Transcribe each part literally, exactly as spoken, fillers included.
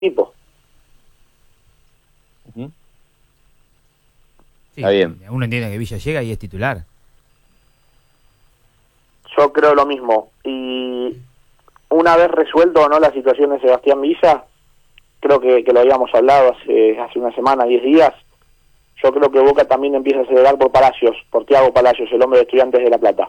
equipo. Uh-huh. Sí, Está bien. Uno entiende que Villa llega y es titular. Yo creo lo mismo. Y una vez resuelto o no la situación de Sebastián Villa, creo que, que lo habíamos hablado hace, hace una semana, diez días, yo creo que Boca también empieza a acelerar por Palacios, por Thiago Palacios, el hombre de Estudiantes de La Plata.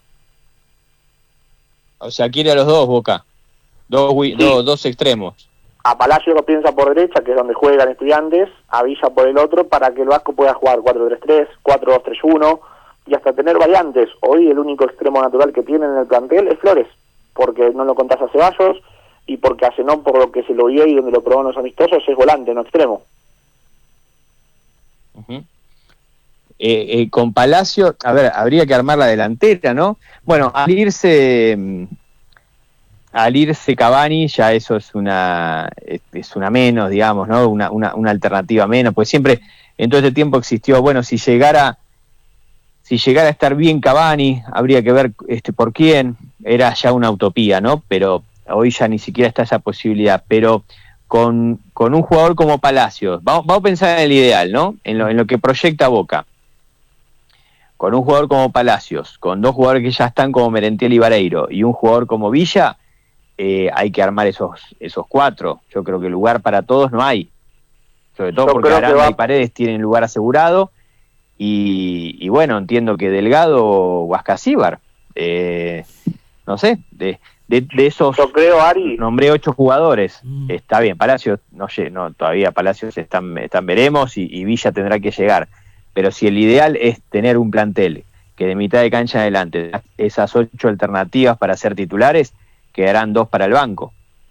O sea, quiere a los dos Boca, dos, Sí. dos, dos extremos. A Palacios lo piensa por derecha, que es donde juegan Estudiantes, a Villa por el otro, para que el Vasco pueda jugar cuatro tres tres, cuatro dos tres uno, y hasta tener variantes. Hoy el único extremo natural que tienen en el plantel es Flores, porque no lo contás a Ceballos, y porque a Zenón, por lo que se lo vio y donde lo probó en los amistosos, es volante, no extremo. Uh-huh. eh, eh, con Palacio, a ver, habría que armar la delantera, ¿no? Bueno, al irse al irse Cavani, ya eso es una es, es una menos, digamos, ¿no? Una, una, una alternativa menos, pues siempre en todo este tiempo existió, bueno, si llegara si llegara a estar bien Cavani, habría que ver este por quién, era ya una utopía, ¿no? Pero hoy ya ni siquiera está esa posibilidad, pero con, con un jugador como Palacios, vamos, vamos a pensar en el ideal, ¿no? En lo, en lo que proyecta Boca. Con un jugador como Palacios, con dos jugadores que ya están como Merentiel y Vareiro, y un jugador como Villa, eh, hay que armar esos esos cuatro. Yo creo que lugar para todos no hay. Sobre todo Yo porque creo que Aranda va- y Paredes tienen lugar asegurado, y, y bueno, entiendo que Delgado o Ascasíbar, eh, no sé, de, de, de esos... Yo creo, Ari, Nombré ocho jugadores. Mm. Está bien, Palacios, no sé, no, todavía Palacios están, están veremos y, y Villa tendrá que llegar. Pero si el ideal es tener un plantel que de mitad de cancha en adelante, esas ocho alternativas para ser titulares, quedarán dos para el banco.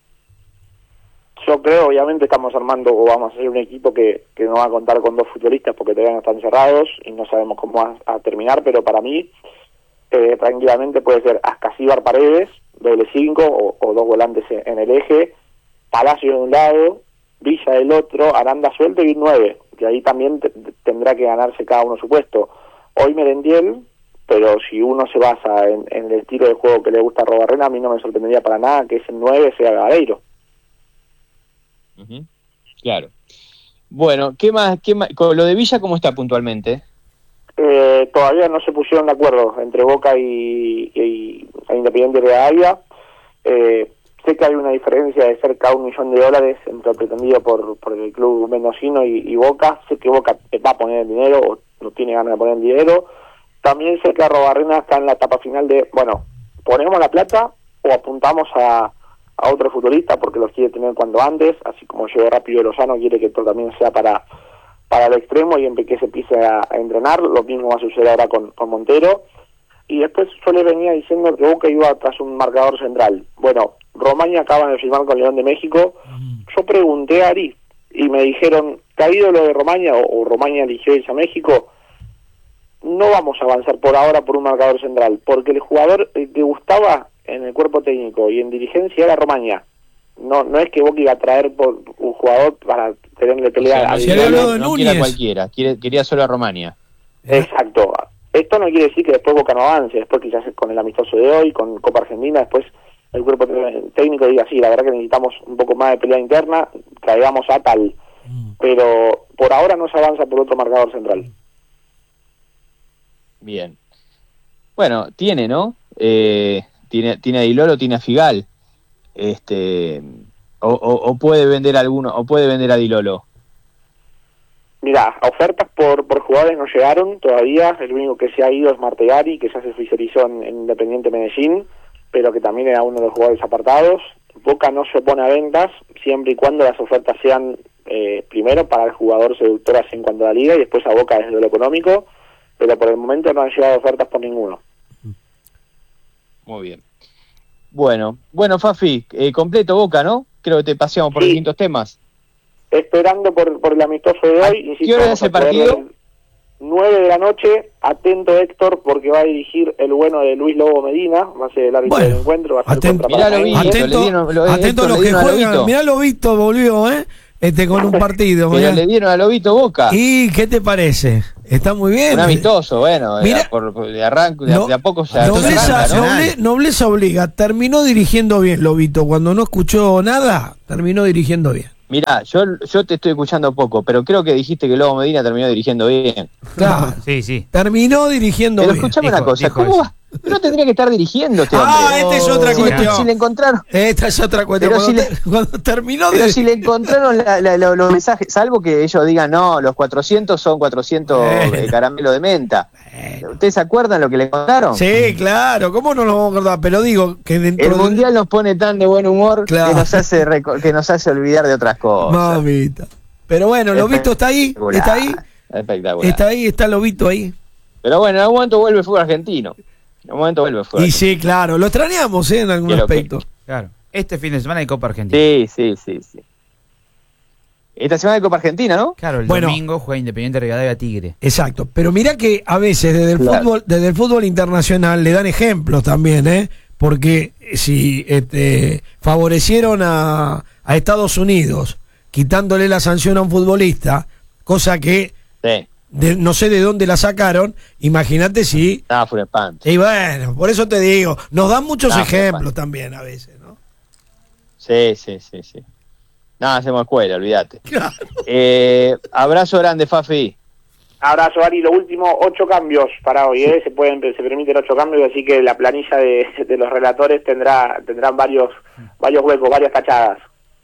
yo creo, obviamente estamos armando o vamos a hacer un equipo que, que no va a contar con dos futbolistas porque todavía no están cerrados y no sabemos cómo va a terminar, pero para mí eh, tranquilamente puede ser Ascasíbar Paredes, doble cinco o, o dos volantes en, en el eje, Palacio de un lado, Villa del otro, Aranda suelto y un nueve, que ahí también te- tendrá que ganarse cada uno su puesto. Hoy Merentiel, pero si uno se basa en, en el estilo de juego que le gusta a Robarrena, a mí no me sorprendería para nada que ese nueve sea Gareiro. Uh-huh. Claro. Bueno, ¿qué más, qué más? Con lo de Villa, ¿cómo está puntualmente? Eh, todavía no se pusieron de acuerdo entre Boca y, y, y Independiente de Rivadavia. Eh, sé que hay una diferencia de cerca de un millón de dólares entre lo pretendido por, por el club mendocino y, y Boca. Sé que Boca va a poner el dinero o no tiene ganas de poner el dinero. También sé que Arrobarrena está en la etapa final de, bueno, ponemos la plata o apuntamos a, a otro futbolista porque los quiere tener cuando antes, así como llegó rápido Lozano, quiere que esto también sea para para el extremo y en que se empiece a, a entrenar. Lo mismo va a suceder ahora con, con Montero. Y después yo le venía diciendo que Boca iba tras un marcador central. Bueno, Romaña acaba de firmar con León de México. Yo pregunté a Ari y me dijeron, caído lo de Romaña o, o Romaña eligió irse a México, no vamos a avanzar por ahora por un marcador central, porque el jugador eh, que gustaba en el cuerpo técnico y en dirigencia era Romaña. No no es que Boca iba a traer por un jugador para tenerle pelea. O sea, a no, si quiere, había hablado no, de no quiere a Núñez. cualquiera, quiere, quería solo a Romania. Exacto. Esto no quiere decir que después Boca no avance, después quizás con el amistoso de hoy, con Copa Argentina, después el cuerpo técnico diga, sí, la verdad que necesitamos un poco más de pelea interna, traigamos a tal. Pero por ahora no se avanza por otro marcador central. Bien. Bueno, tiene, ¿no? Eh, tiene, tiene a Di Loro, tiene a Figal. Este, o, o, o puede vender alguno, o puede vender a Di Loro. Mira, ofertas por, por jugadores no llegaron todavía, el único que se ha ido es Martegari, que ya se oficializó en, en Independiente Medellín, pero que también era uno de los jugadores apartados. Boca no se opone a ventas, siempre y cuando las ofertas sean, eh, primero, para el jugador seductoras en cuanto a la liga, y después a Boca desde lo económico, pero por el momento no han llegado ofertas por ninguno. Muy bien. Bueno, bueno, Fafi, eh, completo Boca, ¿no? Creo que te paseamos por Sí. distintos temas. Esperando por, por el amistoso de ¿A hoy. qué insisto, hora es vamos a ese poder partido? ver nueve de la noche, atento Héctor, porque va a dirigir el bueno de Luis Lobo Medina, va a ser el árbitro Bueno, del encuentro, va a ser atento. contra Mirá, lo vi. Paranaense. Atento, le dieron- lo- atento Héctor, a los le que dieron a juegan. Lobito. Mirá, Lobito volvió, ¿eh? Este con un partido. Pero mirá. le dieron a Lobito Boca. ¿Y qué te parece? Está muy bien. Un amistoso, bueno, Mirá, era por, por- de arranque, de, a- No- de a poco se nobleza, arranca, ¿no? noble- nobleza obliga. Terminó dirigiendo bien, Lobito. Cuando no escuchó nada, terminó dirigiendo bien. Mirá, yo, yo te estoy escuchando poco, pero creo que dijiste que Lobo Medina terminó dirigiendo bien. Claro. Sí, sí. Terminó dirigiendo Pero bien. escuchame Dijo- una cosa, dijo ¿cómo eso. va? No tendría que estar dirigiendo este hombre. Ah, esta es otra si, le, cuestión. si le encontraron, Esta es otra cuestión. Pero Cuando, si te- cuando terminó pero de... si le encontraron la- la- la- los mensajes, salvo que ellos digan, no, los cuatrocientos son cuatrocientos Bueno. eh, caramelo de menta. Bueno. ¿Ustedes se acuerdan lo que le encontraron? Sí, claro, ¿cómo no nos vamos a acordar? Pero digo que dentro El de- mundial nos pone tan de buen humor Claro. que nos hace reco- que nos hace olvidar de otras cosas. Mamita. Pero bueno, Lobito está ahí, Espectacular, está ahí, Espectacular. está ahí, está Lobito ahí. Pero bueno, en algún momento vuelve el fútbol argentino. En algún momento vuelve el fútbol Y argentino. sí, claro, lo extrañamos ¿eh? en algún Quiero que- aspecto. Claro. Este fin de semana hay Copa Argentina. Sí, sí, sí, sí. Esta semana de Copa Argentina, ¿no? Claro, el Bueno. domingo juega Independiente Rivadavia Tigre. Exacto, pero mirá que a veces desde el Claro. fútbol, desde el fútbol internacional le dan ejemplos también, ¿eh? Porque si este, favorecieron a, a Estados Unidos quitándole la sanción a un futbolista, cosa que Sí. de- no sé de dónde la sacaron, imagínate si... Estaba full espanto. Y bueno, por eso te digo, nos dan muchos Ah, ejemplos papá. también a veces, ¿no? Sí, sí, sí, sí. No, hacemos escuela, olvídate. Claro. Eh, abrazo grande, Fafi. Abrazo, Ari. Lo último, ocho cambios para hoy, ¿eh? Se pueden, se permiten ocho cambios, así que la planilla de, de los relatores tendrá tendrán varios varios huecos, varias tachadas.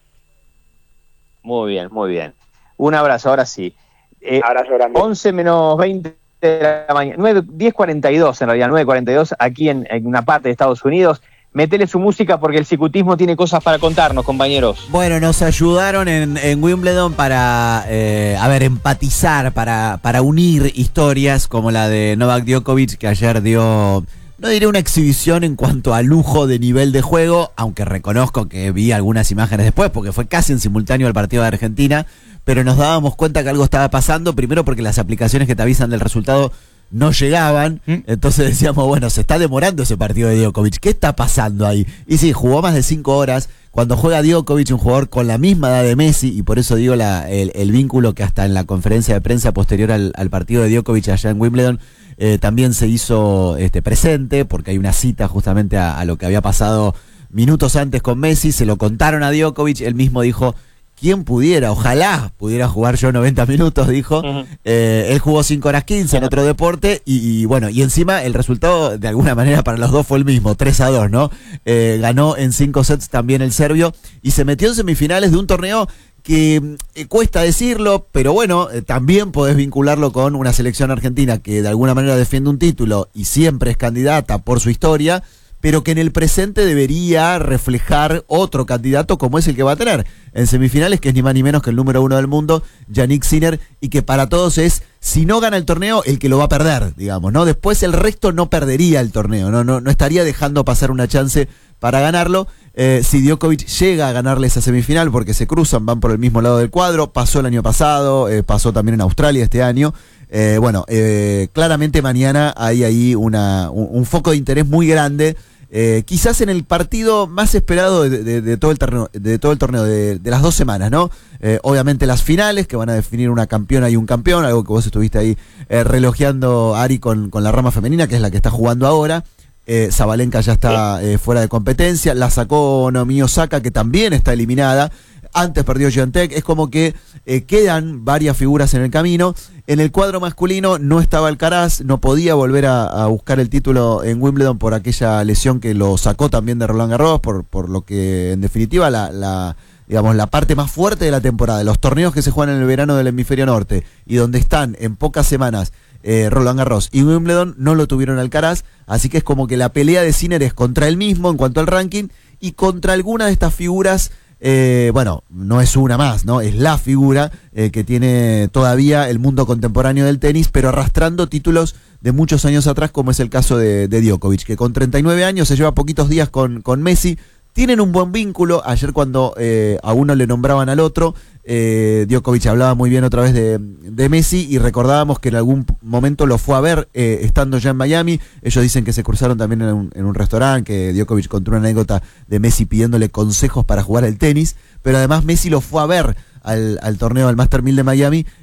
Muy bien, muy bien. Un abrazo, ahora sí. Eh, Abrazo grande. once menos veinte de la mañana, nueve, diez cuarenta y dos en realidad, nueve cuarenta y dos aquí en, en una parte de Estados Unidos. Metele su música porque el cicutismo tiene cosas para contarnos, compañeros. Bueno, nos ayudaron en, en Wimbledon para, eh, a ver, empatizar, para, para unir historias como la de Novak Djokovic, que ayer dio, no diré una exhibición en cuanto a lujo de nivel de juego, aunque reconozco que vi algunas imágenes después, porque fue casi en simultáneo al partido de Argentina, pero nos dábamos cuenta que algo estaba pasando, primero porque las aplicaciones que te avisan del resultado no llegaban, ¿Mm? entonces decíamos, bueno, se está demorando ese partido de Djokovic, ¿qué está pasando ahí? Y sí, jugó más de cinco horas, cuando juega Djokovic, un jugador con la misma edad de Messi, y por eso digo la, el, el vínculo que hasta en la conferencia de prensa posterior al, al partido de Djokovic allá en Wimbledon, eh, también se hizo este presente, porque hay una cita justamente a, a lo que había pasado minutos antes con Messi, se lo contaron a Djokovic, él mismo dijo, ¿quién pudiera? Ojalá pudiera jugar yo noventa minutos, dijo. Ujú. Eh, él jugó cinco horas quince en otro deporte y, y bueno, y encima el resultado de alguna manera para los dos fue el mismo, tres a dos, ¿no? Eh, ganó en cinco sets también el serbio y se metió en semifinales de un torneo que eh, cuesta decirlo, pero bueno, eh, también podés vincularlo con una selección argentina que de alguna manera defiende un título y siempre es candidata por su historia, pero que en el presente debería reflejar otro candidato como es el que va a tener en semifinales, que es ni más ni menos que el número uno del mundo, Yannick Sinner, y que para todos es, si no gana el torneo, el que lo va a perder, digamos, ¿no? Después el resto no perdería el torneo, no, no, no estaría dejando pasar una chance para ganarlo. Eh, si Djokovic llega a ganarle esa semifinal, porque se cruzan, van por el mismo lado del cuadro, pasó el año pasado, eh, pasó también en Australia este año. Eh, bueno, eh, claramente mañana hay ahí una, un, un foco de interés muy grande. Eh, quizás en el partido más esperado de, de, de todo el torneo, de todo el torneo de, de las dos semanas, ¿no? Eh, obviamente las finales que van a definir una campeona y un campeón, algo que vos estuviste ahí eh, relojeando, Ari, con, con la rama femenina, que es la que está jugando ahora. Eh, Zabalenka ya está eh, fuera de competencia, la sacó Naomi Osaka, que también está eliminada. Antes perdió Giantek, es como que eh, quedan varias figuras en el camino. En el cuadro masculino no estaba Alcaraz, no podía volver a, a buscar el título en Wimbledon por aquella lesión que lo sacó también de Roland Garros, por, por lo que en definitiva la, la, digamos, la parte más fuerte de la temporada, los torneos que se juegan en el verano del hemisferio norte y donde están en pocas semanas eh, Roland Garros y Wimbledon, no lo tuvieron Alcaraz, así que es como que la pelea de Sinner es contra él mismo en cuanto al ranking y contra alguna de estas figuras. Eh, bueno, no es una más, ¿no? Es la figura eh, que tiene todavía el mundo contemporáneo del tenis, pero arrastrando títulos de muchos años atrás, como es el caso de, de Djokovic, que con treinta y nueve años se lleva poquitos días con, con Messi. Tienen un buen vínculo. Ayer cuando eh, a uno le nombraban al otro, eh, Djokovic hablaba muy bien otra vez de, de Messi y recordábamos que en algún momento lo fue a ver eh, estando ya en Miami. Ellos dicen que se cruzaron también en un, en un restaurante, que Djokovic contó una anécdota de Messi pidiéndole consejos para jugar al tenis, pero además Messi lo fue a ver al, al torneo del Master mil de Miami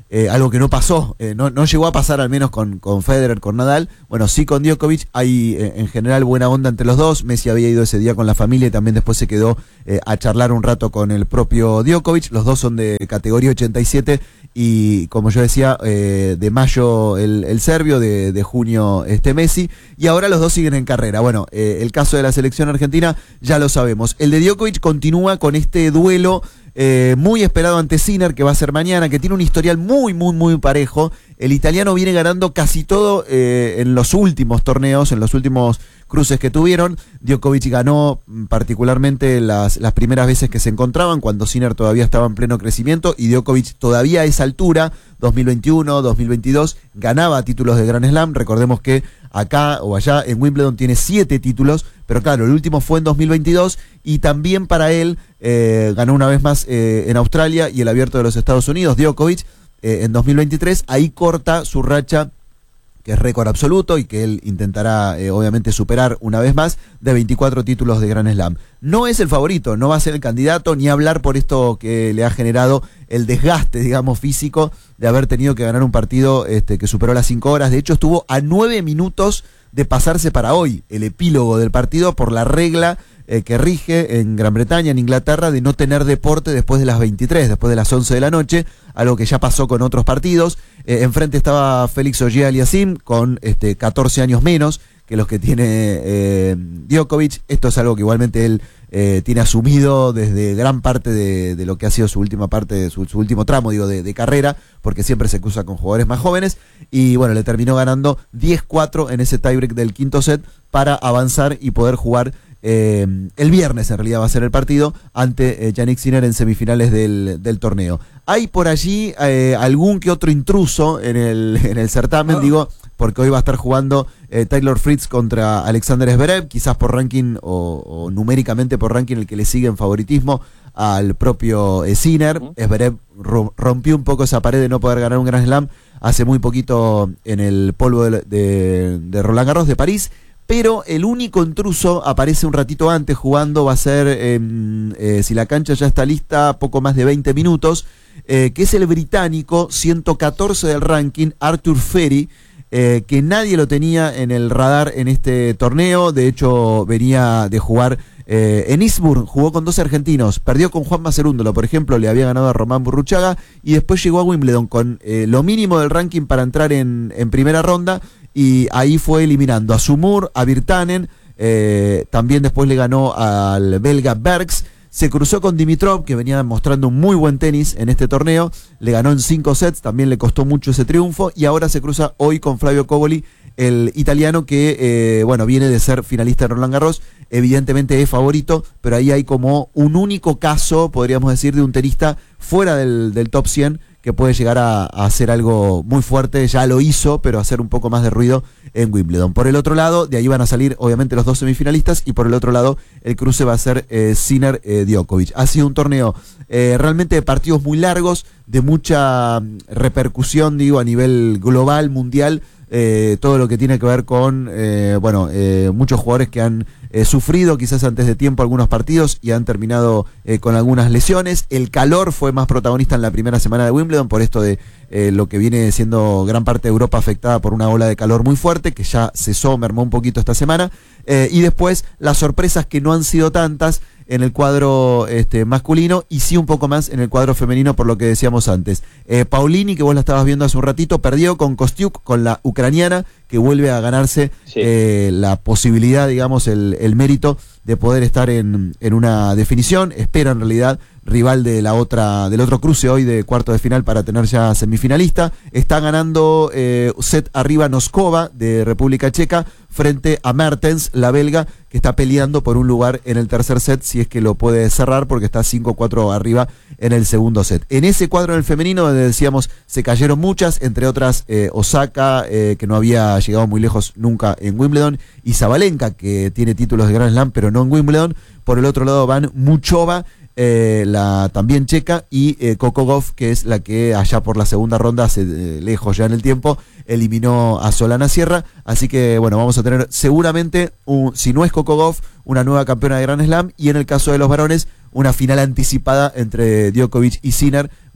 eh, algo que no pasó, eh, no, no llegó a pasar al menos con, con Federer, con Nadal, bueno, sí con Djokovic. Hay eh, en general buena onda entre los dos. Messi había ido ese día con la familia y también después se quedó eh, a charlar un rato con el propio Djokovic. Los dos son de categoría ochenta y siete y, como yo decía, eh, de mayo el, el serbio, de, de junio este Messi, y ahora los dos siguen en carrera. Bueno, eh, el caso de la selección argentina ya lo sabemos. El de Djokovic continúa con este duelo Eh, muy esperado ante Sinner, que va a ser mañana, que tiene un historial muy, muy, muy parejo. El italiano viene ganando casi todo eh, en los últimos torneos, en los últimos cruces que tuvieron. Djokovic ganó particularmente las, las primeras veces que se encontraban, cuando Sinner todavía estaba en pleno crecimiento, y Djokovic todavía a esa altura, dos mil veintiuno, dos mil veintidós, ganaba títulos de Grand Slam. Recordemos que acá o allá en Wimbledon tiene siete títulos, pero claro, el último fue en dos mil veintidós, y también para él eh, ganó una vez más eh, en Australia y el Abierto de los Estados Unidos, Djokovic, eh, en dos mil veintitrés. Ahí corta su racha, que es récord absoluto y que él intentará eh, obviamente superar una vez más, de veinticuatro títulos de Grand Slam. No es el favorito, no va a ser el candidato, ni hablar por esto que le ha generado el desgaste, digamos, físico de haber tenido que ganar un partido este, que superó las cinco horas. De hecho, estuvo a nueve minutos de pasarse para hoy el epílogo del partido por la regla eh, que rige en Gran Bretaña, en Inglaterra, de no tener deporte después de las veintitrés, después de las once de la noche, algo que ya pasó con otros partidos. Eh, enfrente estaba Félix Auger-Aliassime con este, catorce años menos que los que tiene eh, Djokovic. Esto es algo que igualmente él eh, tiene asumido desde gran parte de, de lo que ha sido su última parte, su, su último tramo, digo, de, de carrera, porque siempre se cruza con jugadores más jóvenes, y bueno, le terminó ganando diez cuatro en ese tiebreak del quinto set para avanzar y poder jugar eh, el viernes, en realidad va a ser el partido, ante eh, Jannik Sinner en semifinales del, del torneo. Hay por allí eh, algún que otro intruso en el, en el certamen, oh. digo, porque hoy va a estar jugando eh, Taylor Fritz contra Alexander Zverev, quizás por ranking o, o numéricamente por ranking el que le sigue en favoritismo al propio eh, Sinner. Uh-huh. Zverev ro- rompió un poco esa pared de no poder ganar un Grand Slam hace muy poquito en el polvo de, de, de Roland Garros de París, pero el único intruso aparece un ratito antes jugando, va a ser, eh, eh, si la cancha ya está lista, poco más de veinte minutos, eh, que es el británico ciento catorce del ranking, Arthur Ferry, Eh, que nadie lo tenía en el radar en este torneo. De hecho, venía de jugar eh, en Eastbourne, jugó con dos argentinos, perdió con Juan Macerúndolo, por ejemplo, le había ganado a Román Burruchaga, y después llegó a Wimbledon con eh, lo mínimo del ranking para entrar en, en primera ronda, y ahí fue eliminando a Sumur, a Virtanen, eh, también después le ganó al belga Bergs. Se cruzó con Dimitrov, que venía mostrando un muy buen tenis en este torneo, le ganó en cinco sets, también le costó mucho ese triunfo, y ahora se cruza hoy con Flavio Cobolli, el italiano que, eh, bueno, viene de ser finalista de Roland Garros, evidentemente es favorito, pero ahí hay como un único caso, podríamos decir, de un tenista fuera del, del top cien, que puede llegar a, a hacer algo muy fuerte. Ya lo hizo, pero hacer un poco más de ruido en Wimbledon. Por el otro lado, de ahí van a salir obviamente los dos semifinalistas, y por el otro lado el cruce va a ser eh, Sinner eh, Djokovic. Ha sido un torneo eh, realmente de partidos muy largos, de mucha repercusión, digo, a nivel global, mundial, eh, todo lo que tiene que ver con eh, bueno, eh, muchos jugadores que han eh, sufrido quizás antes de tiempo algunos partidos y han terminado eh, con algunas lesiones. El calor fue más protagonista en la primera semana de Wimbledon, por esto de eh, lo que viene siendo gran parte de Europa afectada por una ola de calor muy fuerte, que ya cesó, mermó un poquito esta semana, eh, y después las sorpresas que no han sido tantas en el cuadro este, masculino, y sí un poco más en el cuadro femenino, por lo que decíamos antes. Eh, Paulini, que vos la estabas viendo hace un ratito, perdió con Kostiuk, con la ucraniana, que vuelve a ganarse sí. eh, la posibilidad, digamos, el, el mérito de poder estar en, en una definición. Espera en realidad rival de la otra, del otro cruce hoy de cuarto de final para tener ya semifinalista. Está ganando eh, set arriba Noskova de República Checa frente a Mertens, la belga, que está peleando por un lugar en el tercer set, si es que lo puede cerrar, porque está cinco cuatro arriba en el segundo set. En ese cuadro en el femenino, donde decíamos, se cayeron muchas, entre otras eh, Osaka, eh, que no había llegado muy lejos nunca en Wimbledon, y Sabalenka, que tiene títulos de Grand Slam, pero no en Wimbledon. Por el otro lado van Muchova, Eh, la también checa, y eh, Coco Gauff, que es la que allá por la segunda ronda, hace eh, lejos ya en el tiempo, eliminó a Solana Sierra. Así que bueno, vamos a tener seguramente, un, si no es Coco Gauff, una nueva campeona de Grand Slam, y en el caso de los varones, una final anticipada entre Djokovic y Sinner.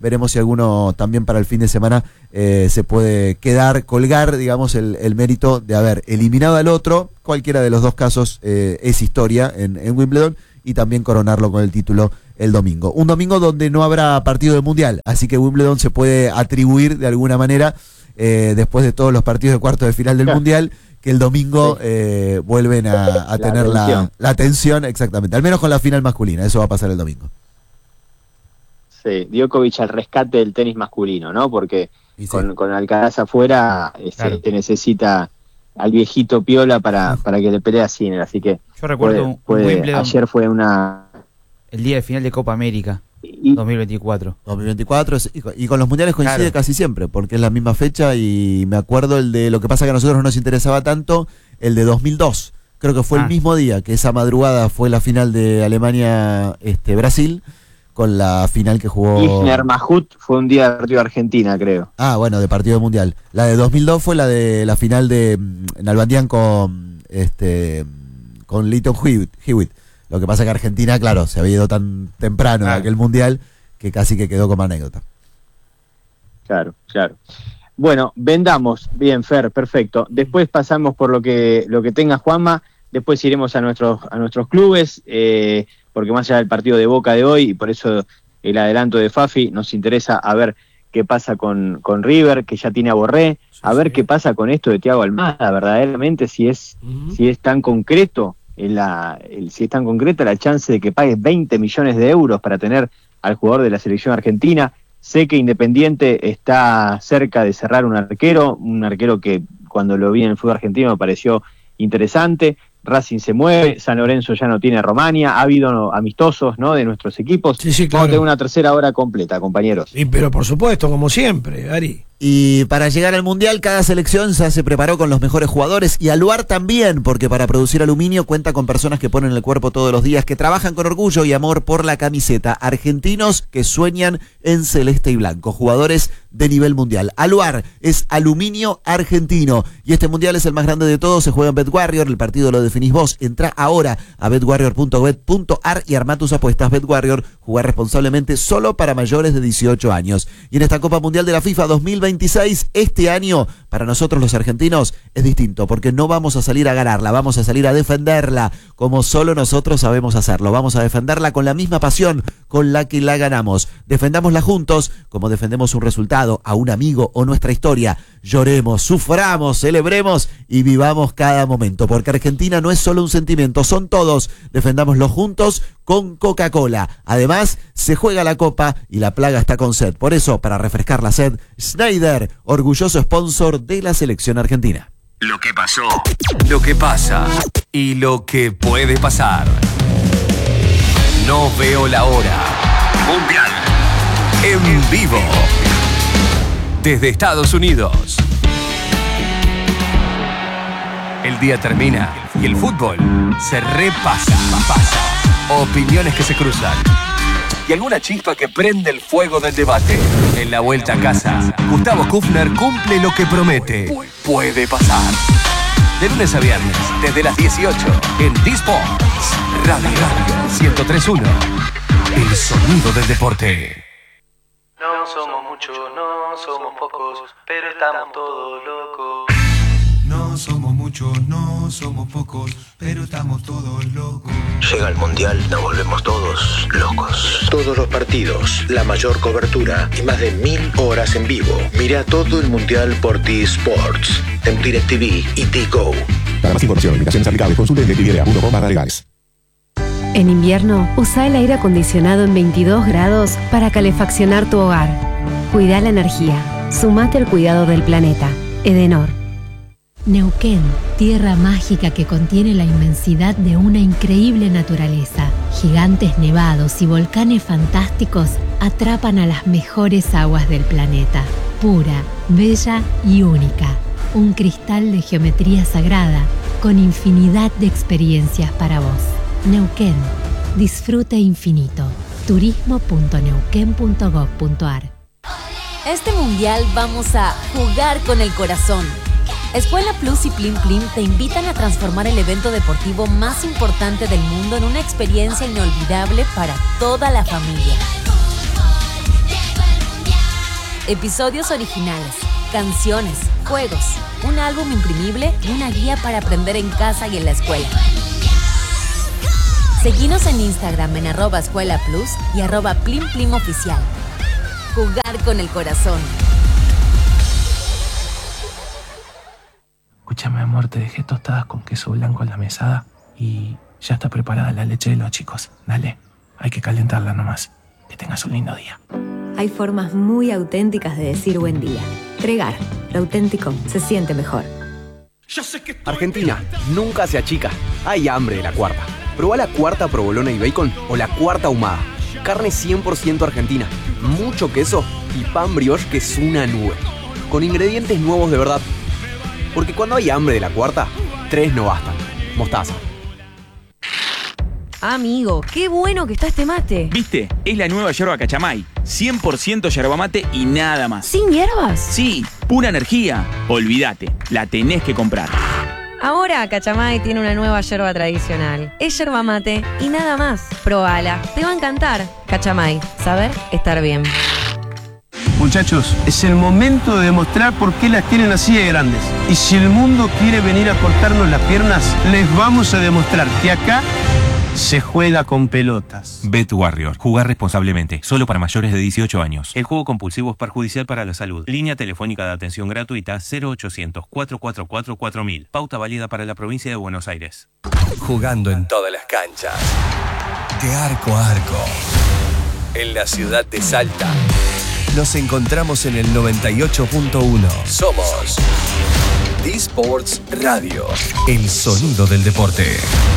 veremos si alguno también para el fin de semana eh, se puede quedar, colgar, digamos, el, el mérito de haber eliminado al otro. Cualquiera de los dos casos eh, es historia en, en Wimbledon, y también coronarlo con el título el domingo. Un domingo donde no habrá partido del Mundial, así que Wimbledon se puede atribuir de alguna manera, eh, después de todos los partidos de cuartos de final del Claro. Mundial, que el domingo Sí. eh, vuelven a, a La tener la, atención. la atención, exactamente, al menos con la final masculina. Eso va a pasar el domingo. Sí, Djokovic al rescate del tenis masculino, ¿no? Porque Y sí. con, con Alcaraz afuera eh, Claro. se, se necesita al viejito Piola para, para que le pelee a Sinner, así que Yo recuerdo puede- un puede- Wimbledon, ayer fue una... el día de final de Copa América, y- dos mil veinticuatro. dos mil veinticuatro es- y, con, y con los mundiales coincide Claro. casi siempre, porque es la misma fecha. Y me acuerdo el de, lo que pasa que a nosotros no nos interesaba tanto, el de dos mil dos. Creo que fue Ah. el mismo día que esa madrugada fue la final de Alemania este Brasil, con la final que jugó Isner Mahut fue un día de partido de Argentina, creo. Ah, bueno, de partido mundial. La de dos mil dos fue la de la final de mm, Nalbandián con este mm, con Leighton Hewitt. Hewitt. Lo que pasa que Argentina, claro, se había ido tan temprano en Claro. aquel mundial que casi que quedó como anécdota. Claro, claro. Bueno, vendamos. Bien, Fer, perfecto. Después pasamos por lo que lo que tenga Juanma. Después iremos a nuestros a nuestros clubes, eh, porque más allá del partido de Boca de hoy, y por eso el adelanto de Fafi, nos interesa a ver qué pasa con, con River, que ya tiene a Borré, a ver qué pasa con esto de Thiago Almada, verdaderamente, si es Ujú. si es tan concreto, en la, el, si es tan concreta la chance de que pague veinte millones de euros para tener al jugador de la selección argentina. Sé que Independiente está cerca de cerrar un arquero, un arquero que cuando lo vi en el fútbol argentino me pareció interesante. Racing se mueve, San Lorenzo ya no tiene a Romania, ha habido amistosos, ¿no?, de nuestros equipos. Sí, sí, Vamos a claro. tener una tercera hora completa, compañeros. Y, pero por supuesto, como siempre, Ari. Y para llegar al Mundial, cada selección ya se preparó con los mejores jugadores, y Aluar también, porque para producir aluminio cuenta con personas que ponen el cuerpo todos los días, que trabajan con orgullo y amor por la camiseta. Argentinos que sueñan en celeste y blanco, jugadores de nivel mundial. Aluar es aluminio argentino, y este Mundial es el más grande de todos. Se juega en BetWarrior, el partido lo definís vos. Entrá ahora a bet warrior punto bet punto ar y armá tus apuestas. BetWarrior, jugar responsablemente, solo para mayores de dieciocho años. Y en esta Copa Mundial de la FIFA dos mil veintiséis, este año, para nosotros los argentinos, es distinto, porque no vamos a salir a ganarla, vamos a salir a defenderla, como solo nosotros sabemos hacerlo. Vamos a defenderla con la misma pasión con la que la ganamos. Defendámosla juntos, como defendemos un resultado, a un amigo o nuestra historia. Lloremos, suframos, celebremos y vivamos cada momento, porque Argentina no es solo un sentimiento, son todos. Defendámoslo juntos con Coca-Cola. Además, se juega la Copa y la plaga está con sed. Por eso, para refrescar la sed, Schneider, orgulloso sponsor de la selección argentina. Lo que pasó, lo que pasa y lo que puede pasar. No veo la hora. Mundial en vivo desde Estados Unidos. El día termina y el fútbol se repasa. Pasa. Opiniones que se cruzan y alguna chispa que prende el fuego del debate. En la vuelta a casa, Gustavo Kufner cumple lo que promete. Puede pasar. De lunes a viernes, desde las dieciocho, en D-Sports, Radio Radio ciento tres punto uno. El sonido del deporte. No somos muchos, no somos pocos, pero estamos todos locos. No somos muchos, no somos pocos, pero estamos todos locos. Llega el Mundial, nos volvemos todos locos. Todos los partidos, la mayor cobertura y más de mil horas en vivo. Mira todo el Mundial por T-Sports, en DirecTV y T-Go. Para más información, limitaciones aplicables, consulte en dtv punto com barra legales. En invierno, usa el aire acondicionado en veintidós grados para calefaccionar tu hogar. Cuida la energía. Sumate al cuidado del planeta. Edenor. Neuquén, tierra mágica que contiene la inmensidad de una increíble naturaleza. Gigantes nevados y volcanes fantásticos atrapan a las mejores aguas del planeta. Pura, bella y única. Un cristal de geometría sagrada con infinidad de experiencias para vos. Neuquén, disfrute infinito. turismo punto neuquén punto gob punto ar. Este mundial vamos a jugar con el corazón. Escuela Plus y Plim Plim te invitan a transformar el evento deportivo más importante del mundo en una experiencia inolvidable para toda la familia. episodios originales, canciones, juegos, un álbum imprimible y una guía para aprender en casa y en la escuela. Seguinos en Instagram en arroba escuela plus y arroba plim plim oficial. Jugar con el corazón. Escúchame, amor, te dejé tostadas con queso blanco en la mesada y ya está preparada la leche de los chicos. Dale, hay que calentarla nomás. Que tengas un lindo día. Hay formas muy auténticas de decir buen día. Tregar, lo auténtico se siente mejor. Argentina, nunca se achica. Hay hambre de la cuarta. Probá la cuarta provolona y bacon o la cuarta ahumada. Carne cien por ciento argentina, mucho queso y pan brioche que es una nube. Con ingredientes nuevos de verdad. Porque cuando hay hambre de la cuarta, tres no bastan. Mostaza. Amigo, qué bueno que está este mate. ¿Viste? Es la nueva yerba Cachamay. cien por ciento yerba mate y nada más. ¿Sin hierbas? Sí, pura energía. Olvídate, la tenés que comprar. Ahora Cachamay tiene una nueva yerba tradicional. Es yerba mate y nada más. Probala, te va a encantar. Cachamay, saber estar bien. Muchachos, es el momento de demostrar por qué las tienen así de grandes. Y si el mundo quiere venir a cortarnos las piernas, les vamos a demostrar que acá se juega con pelotas. Bet Warrior. Jugar responsablemente. Solo para mayores de dieciocho años. El juego compulsivo es perjudicial para la salud. Línea telefónica de atención gratuita cero ochocientos, cuatro cuatro cuatro, cuatro mil. Pauta válida para la provincia de Buenos Aires. Jugando en todas las canchas. De arco a arco. En la ciudad de Salta. Nos encontramos en el noventa y ocho punto uno. Somos D-Sports Radio. El sonido del deporte.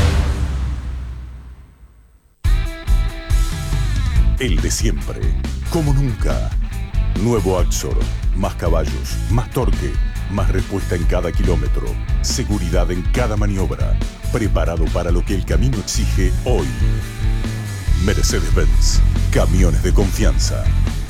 El de siempre, como nunca. Nuevo Axor, más caballos, más torque, más respuesta en cada kilómetro, seguridad en cada maniobra, preparado para lo que el camino exige hoy. Mercedes-Benz, camiones de confianza.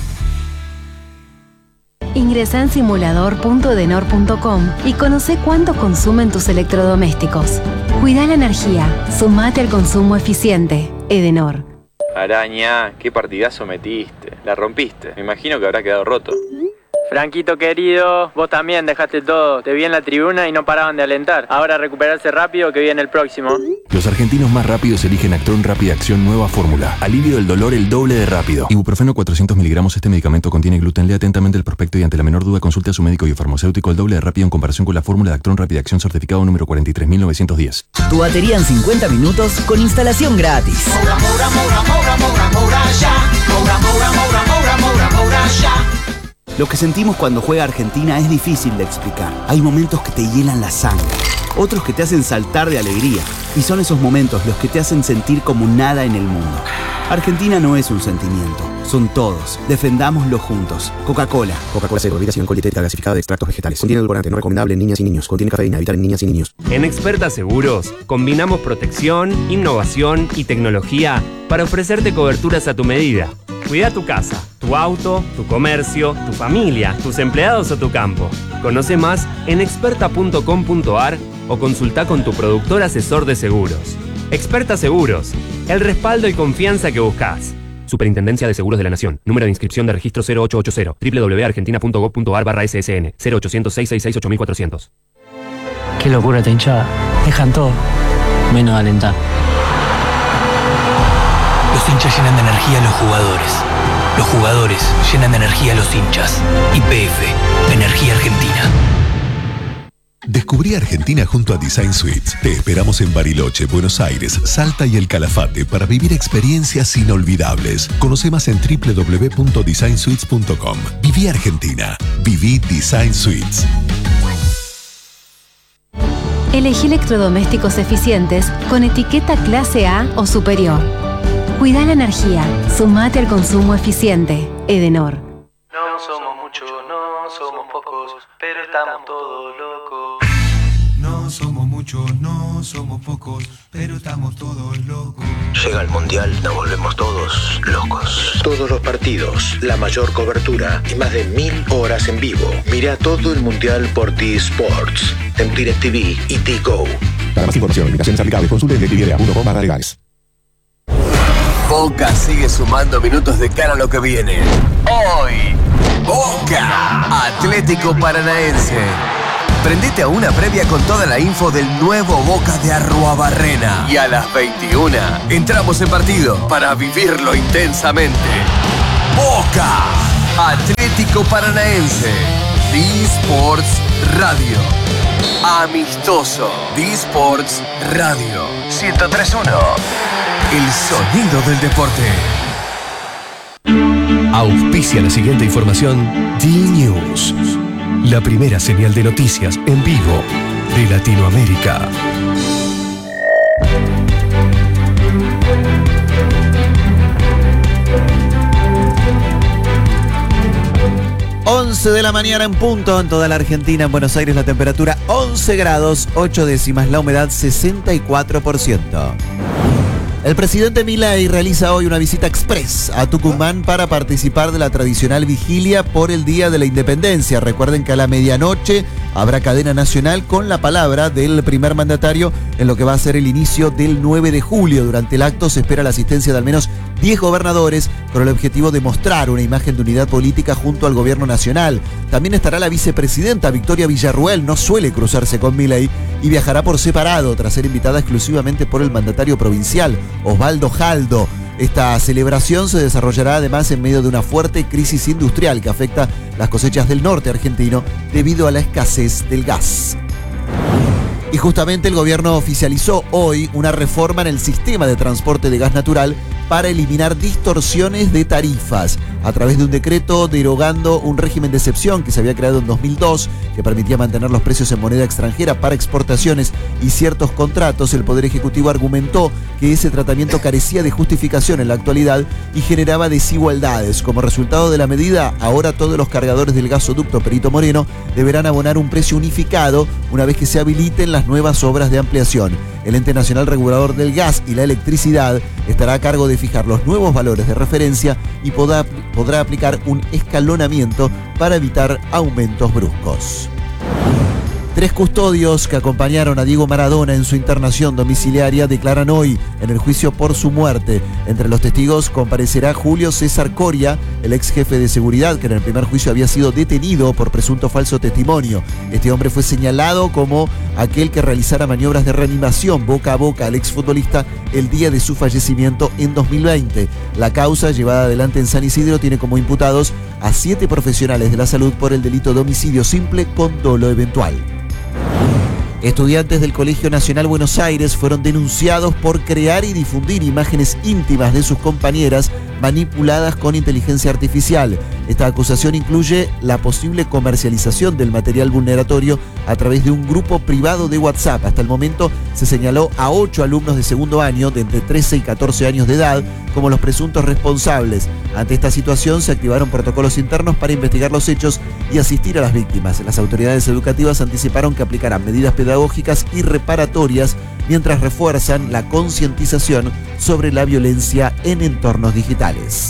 Ingresa en simulador punto edenor punto com y conoce cuánto consumen tus electrodomésticos. Cuida la energía, sumate al consumo eficiente. Edenor. Araña, qué partidazo metiste. La rompiste. Me imagino que habrá quedado roto. Franquito querido, vos también dejaste todo. Te vi en la tribuna y no paraban de alentar. Ahora recuperarse rápido que viene el próximo. Los argentinos más rápidos eligen Actron Rápida Acción Nueva Fórmula. Alivio del dolor el doble de rápido. Ibuprofeno cuatrocientos miligramos. Este medicamento contiene gluten. Lea atentamente el prospecto y ante la menor duda consulte a su médico y farmacéutico. El doble de rápido en comparación con la fórmula de Actron Rápida Acción certificado número cuarenta y tres mil novecientos diez. Tu batería en cincuenta minutos con instalación gratis. Moura, Moura, Moura, Moura, Moura, Moura, ya. Moura, Moura, Moura, Moura, Moura, Moura, ya. Lo que sentimos cuando juega Argentina es difícil de explicar. Hay momentos que te hielan la sangre, otros que te hacen saltar de alegría. Y son esos momentos los que te hacen sentir como nada en el mundo. Argentina no es un sentimiento, son todos. Defendámoslo juntos. Coca-Cola. Coca-Cola cero, bebida sin alcohol dietética gasificada de extractos vegetales. Contiene edulcorante no recomendable en niñas y niños. Contiene cafeína, evitar en niñas y niños. En Experta Seguros combinamos protección, innovación y tecnología para ofrecerte coberturas a tu medida. Cuida tu casa, tu auto, tu comercio, tu familia, tus empleados o tu campo. Conoce más en experta punto com punto ar o consulta con tu productor asesor de seguros. Experta Seguros, el respaldo y confianza que buscas. Superintendencia de Seguros de la Nación. Número de inscripción de registro cero ocho ocho cero. doble u doble u doble u punto argentina punto gov punto ar barra ese ese ene. cero ochocientos, seiscientos sesenta y seis, ocho mil cuatrocientos. Qué locura esta hinchada. Dejan todo, menos alentar. Los hinchas llenan de energía a los jugadores. Los jugadores llenan de energía a los hinchas. Y P F, Energía Argentina. Descubrí Argentina junto a Design Suites. Te esperamos en Bariloche, Buenos Aires, Salta y El Calafate para vivir experiencias inolvidables. Conoce más en doble u doble u doble u punto design suites punto com. Viví Argentina. Viví Design Suites. Elegí electrodomésticos eficientes con etiqueta clase A o superior. Cuida la energía, sumate al consumo eficiente. Edenor. No somos muchos, no somos pocos, pero estamos todos locos. No somos muchos, no somos pocos, pero estamos todos locos. Llega el Mundial, nos volvemos todos locos. Todos los partidos, la mayor cobertura y más de mil horas en vivo. Mira todo el Mundial por T-Sports, en DirecTV y T-Go. Para más información y limitaciones aplicables, consulte en directv punto com barra legales. Boca sigue sumando minutos de cara a lo que viene. Hoy, Boca Atlético Paranaense. Prendete a una previa con toda la info del nuevo Boca de Arruabarrena. Y a las veintiuna entramos en partido para vivirlo intensamente. Boca, Atlético Paranaense, D-Sports Radio. Amistoso, D-Sports Radio. ciento tres punto uno. El sonido del deporte. Auspicia la siguiente información D-News. La primera señal de noticias en vivo de Latinoamérica. once de la mañana en punto en toda la Argentina. En Buenos Aires la temperatura once grados, ocho décimas, la humedad sesenta y cuatro por ciento. El presidente Milei realiza hoy una visita express a Tucumán para participar de la tradicional vigilia por el Día de la Independencia. Recuerden que a la medianoche habrá cadena nacional con la palabra del primer mandatario en lo que va a ser el inicio del nueve de julio. Durante el acto se espera la asistencia de al menos diez gobernadores con el objetivo de mostrar una imagen de unidad política junto al gobierno nacional. También estará la vicepresidenta Victoria Villarruel, no suele cruzarse con Milei y viajará por separado tras ser invitada exclusivamente por el mandatario provincial, Osvaldo Jaldo. Esta celebración se desarrollará además en medio de una fuerte crisis industrial que afecta las cosechas del norte argentino debido a la escasez del gas. Y justamente el gobierno oficializó hoy una reforma en el sistema de transporte de gas natural para eliminar distorsiones de tarifas a través de un decreto derogando un régimen de excepción que se había creado en dos mil dos que permitía mantener los precios en moneda extranjera para exportaciones y ciertos contratos. El Poder Ejecutivo argumentó que ese tratamiento carecía de justificación en la actualidad y generaba desigualdades. Como resultado de la medida, ahora todos los cargadores del gasoducto Perito Moreno deberán abonar un precio unificado una vez que se habiliten las nuevas obras de ampliación. El Ente Nacional Regulador del Gas y la Electricidad estará a cargo de fijar los nuevos valores de referencia y podrá, podrá aplicar un escalonamiento para evitar aumentos bruscos. Tres custodios que acompañaron a Diego Maradona en su internación domiciliaria declaran hoy en el juicio por su muerte. Entre los testigos comparecerá Julio César Coria, el ex jefe de seguridad que en el primer juicio había sido detenido por presunto falso testimonio. Este hombre fue señalado como aquel que realizara maniobras de reanimación boca a boca al exfutbolista el día de su fallecimiento en dos mil veinte. La causa llevada adelante en San Isidro tiene como imputados a siete profesionales de la salud por el delito de homicidio simple con dolo eventual. Estudiantes del Colegio Nacional Buenos Aires fueron denunciados por crear y difundir imágenes íntimas de sus compañeras manipuladas con inteligencia artificial. Esta acusación incluye la posible comercialización del material vulneratorio a través de un grupo privado de WhatsApp. Hasta el momento se señaló a ocho alumnos de segundo año de entre trece y catorce años de edad como los presuntos responsables. Ante esta situación se activaron protocolos internos para investigar los hechos y asistir a las víctimas. Las autoridades educativas anticiparon que aplicarán medidas pedagógicas y reparatorias mientras refuerzan la concientización sobre la violencia en entornos digitales.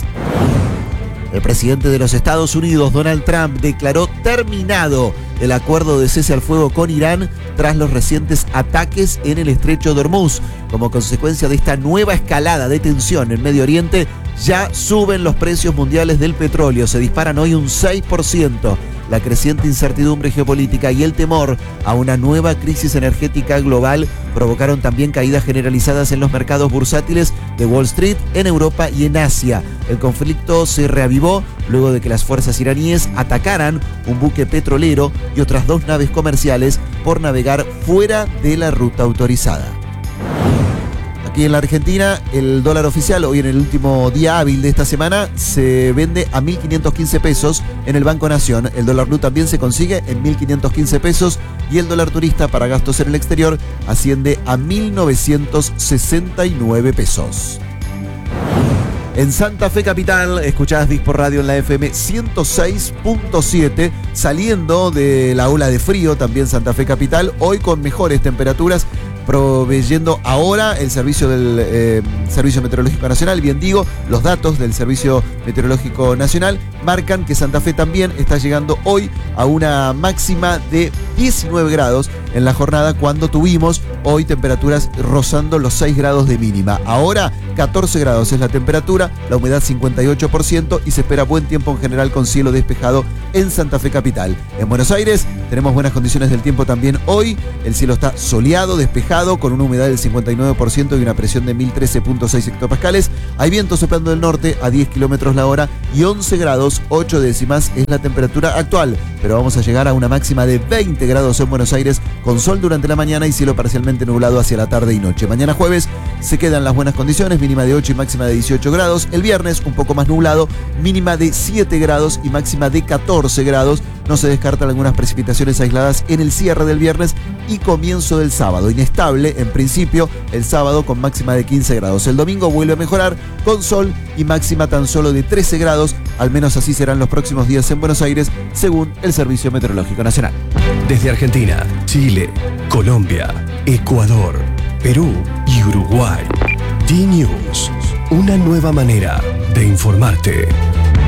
El presidente de los Estados Unidos, Donald Trump, declaró terminado el acuerdo de cese al fuego con Irán tras los recientes ataques en el estrecho de Hormuz. Como consecuencia de esta nueva escalada de tensión en Medio Oriente, ya suben los precios mundiales del petróleo, se disparan hoy un seis por ciento. La creciente incertidumbre geopolítica y el temor a una nueva crisis energética global provocaron también caídas generalizadas en los mercados bursátiles de Wall Street, en Europa y en Asia. El conflicto se reavivó luego de que las fuerzas iraníes atacaran un buque petrolero y otras dos naves comerciales por navegar fuera de la ruta autorizada. Aquí en la Argentina, el dólar oficial, hoy en el último día hábil de esta semana, se vende a mil quinientos quince pesos en el Banco Nación. El dólar blue también se consigue en mil quinientos quince pesos y el dólar turista para gastos en el exterior asciende a mil novecientos sesenta y nueve pesos. En Santa Fe Capital, escuchás Dispo Radio en la F M ciento seis punto siete, saliendo de la ola de frío, también Santa Fe Capital, hoy con mejores temperaturas, proveyendo ahora el servicio del eh, Servicio Meteorológico Nacional. Bien digo, los datos del Servicio Meteorológico Nacional marcan que Santa Fe también está llegando hoy a una máxima de diecinueve grados en la jornada, cuando tuvimos hoy temperaturas rozando los seis grados de mínima. Ahora catorce grados es la temperatura, la humedad cincuenta y ocho por ciento y se espera buen tiempo en general con cielo despejado en Santa Fe capital. En Buenos Aires tenemos buenas condiciones del tiempo también hoy. El cielo está soleado, despejado, con una humedad del cincuenta y nueve por ciento y una presión de mil trece punto seis hectopascales. Hay viento soplando del norte a diez kilómetros la hora y once grados ocho décimas es la temperatura actual. Pero vamos a llegar a una máxima de veinte grados en Buenos Aires, con sol durante la mañana y cielo parcialmente nublado hacia la tarde y noche. Mañana jueves se quedan las buenas condiciones, mínima de ocho y máxima de dieciocho grados. El viernes un poco más nublado, mínima de siete grados y máxima de catorce grados. No se descartan algunas precipitaciones aisladas en el cierre del viernes y comienzo del sábado. Inestable en principio el sábado con máxima de quince grados. El domingo vuelve a mejorar con sol y máxima tan solo de trece grados. Al menos así serán los próximos días en Buenos Aires, según el Servicio Meteorológico Nacional. Desde Argentina, Chile, Colombia, Ecuador, Perú y Uruguay. D-News, una nueva manera de informarte.